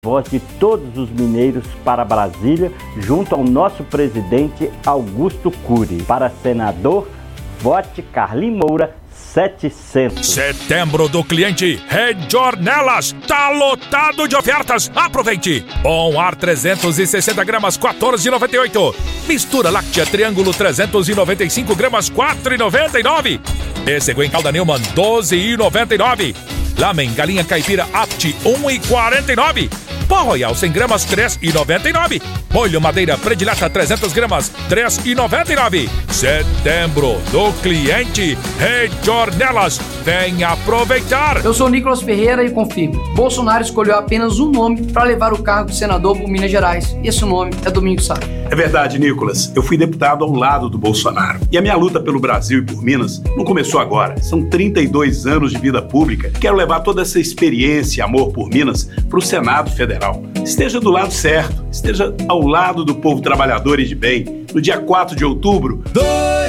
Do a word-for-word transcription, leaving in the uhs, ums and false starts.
voz de todos os mineiros para Brasília, junto ao nosso presidente Augusto Cury. Para senador, vote Carlinhos Moura setecentos. Setembro do cliente Rede Ornelas. Tá lotado de ofertas. Aproveite. Bom Ar trezentos e sessenta gramas, quatorze reais e noventa e oito centavos. Mistura láctea Triângulo trezentos e noventa e cinco gramas, quatro reais e noventa e nove centavos. Pêssego em calda Neumann, doze reais e noventa e nove centavos. Lamen galinha caipira Apt, um real e quarenta e nove centavos. Pó Royal cem gramas, três reais e noventa e nove centavos. Molho madeira predileta trezentas gramas, três reais e noventa e nove centavos. Setembro do cliente Rede Ornelas. Vem aproveitar. Eu sou Nicolas Ferreira e confirmo. Bolsonaro escolheu apenas um nome para levar o cargo de senador por Minas Gerais. E esse nome é Domingos Sá. É verdade, Nicolas. Eu fui deputado ao lado do Bolsonaro. E a minha luta pelo Brasil e por Minas não começou agora. São trinta e dois anos de vida pública. Quero levar toda essa experiência e amor por Minas para o Senado Federal. Esteja do lado certo. Esteja ao lado do povo trabalhador e de bem. No dia quatro de outubro... Dois.